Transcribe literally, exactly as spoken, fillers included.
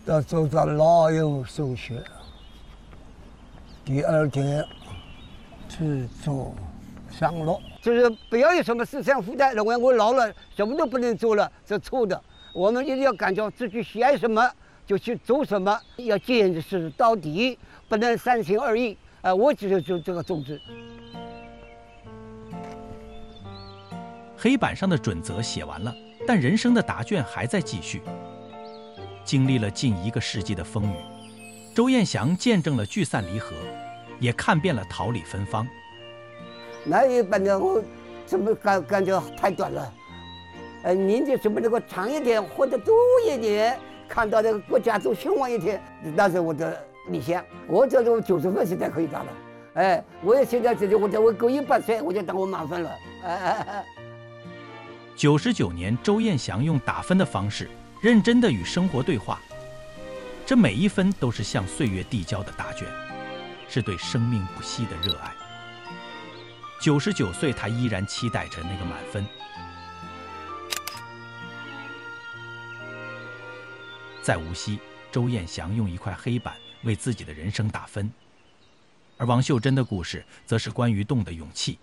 到走到老有手续。第二天去做上路，就是不要有什么思想负担，认为我老了什么都不能做了，是错的。我们一定要感觉自己喜爱什么就去做什么，要坚持到底，不能三心二意。啊、呃，我只有就这个宗旨。 黑板上的准则写完了，但人生的答卷还在继续。经历了近一个世纪的风雨，周彦祥见证了聚散离合，也看遍了桃李芬芳。 那一般的我怎么感感觉太短了？呃，年纪怎么能够长一点，活得多一点，看到这个国家都兴旺一点，那是我的理想。我这种九十分现在可以打了，哎，我也现在自己我我够一百岁，我就当我满分了。哎哎哎。 九十九年，周彦祥用打分的方式，认真地与生活对话。这每一分都是向岁月递交的答卷，是对生命不息的热爱。九十九岁，他依然期待着那个满分。在无锡，周彦祥用一块黑板为自己的人生打分，而王秀珍的故事则是关于动的勇气。